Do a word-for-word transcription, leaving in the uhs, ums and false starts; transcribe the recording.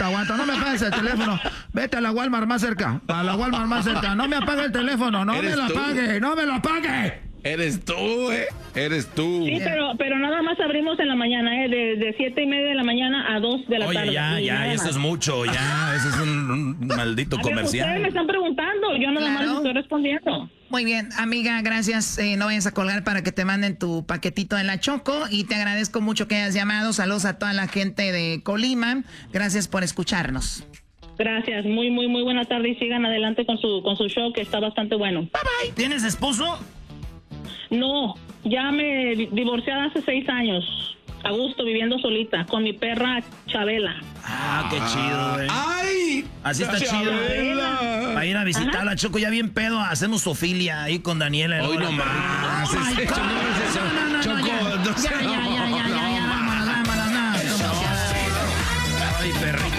aguanta, aguanta. No me apagues el teléfono. Vete a la Walmart más cerca. A la Walmart más cerca. No me apague el teléfono. No me lo apague. No me lo apague. Eres tú, eh. Eres tú. Sí, pero, pero nada más abrimos en la mañana, eh, de, de siete y media de la mañana a dos de la Oye, tarde. Oye, ya, ya, eso es mucho, ya. Eso es un, un maldito a comercial. Ver, ustedes me están preguntando, yo nada claro. más estoy respondiendo. Muy bien, amiga, gracias. Eh, no vayas a colgar para que te manden tu paquetito de la Choco y te agradezco mucho que hayas llamado. Saludos a toda la gente de Colima. Gracias por escucharnos. Gracias, muy, muy, muy buena tarde y sigan adelante con su, con su show que está bastante bueno. Bye, bye. ¿Tienes esposo? No, ya me divorcié hace seis años. A gusto, viviendo solita, con mi perra Chabela. Ah, qué chido, güey. ¡Ay! Así está chido. Para ir a visitar a la Choco, ya bien pedo, hacemos sofilia ahí con Daniela. Hoy no más. Oh, Choco, no, no, no, Choco, ya, no sé. ya, ya, ya,